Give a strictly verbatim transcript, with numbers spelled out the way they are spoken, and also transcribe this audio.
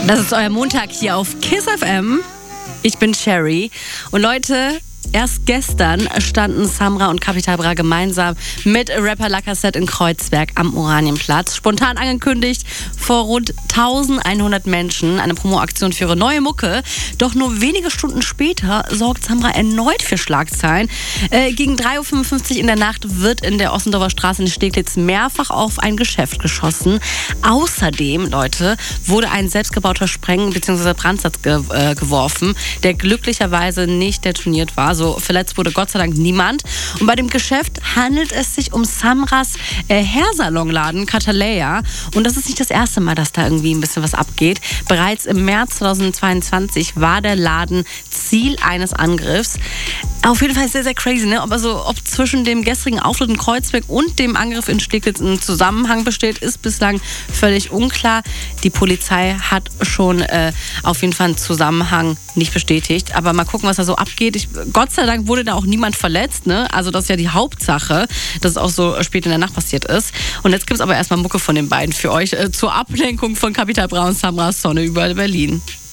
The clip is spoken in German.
Das ist euer Montag hier auf KISS F M. Ich bin Sherry. Und Leute, erst gestern standen Samra und Capital Bra gemeinsam mit Rapper Lacazette in Kreuzberg am Oranienplatz. Spontan angekündigt vor rund eintausendeinhundert Menschen. Eine Promoaktion für ihre neue Mucke. Doch nur wenige Stunden später sorgt Samra erneut für Schlagzeilen. Äh, gegen drei Uhr fünfundfünfzig in der Nacht wird in der Ossendorfer Straße in Steglitz mehrfach auf ein Geschäft geschossen. Außerdem, Leute, wurde ein selbstgebauter Spreng- bzw. Brandsatz ge äh, geworfen, der glücklicherweise nicht detoniert war. Also verletzt wurde Gott sei Dank niemand. Und bei dem Geschäft handelt es sich um Samras äh, Hairsalonladen Cataleya. Und das ist nicht das erste Mal, dass da irgendwie ein bisschen was abgeht. Bereits im März zweitausendzweiundzwanzig war der Laden Ziel eines Angriffs. Auf jeden Fall sehr, sehr crazy, ne? Aber so, ob zwischen dem gestrigen Auftritt in Kreuzberg und dem Angriff in Steglitz ein Zusammenhang besteht, ist bislang völlig unklar. Die Polizei hat schon äh, auf jeden Fall einen Zusammenhang nicht bestätigt. Aber mal gucken, was da so abgeht. Ich, Gott sei Dank wurde da auch niemand verletzt, ne? Also das ist ja die Hauptsache, dass es auch so spät in der Nacht passiert ist. Und jetzt gibt es aber erstmal Mucke von den beiden für euch äh, zur Ablenkung von Capital Bra und Samra Sonne über Berlin.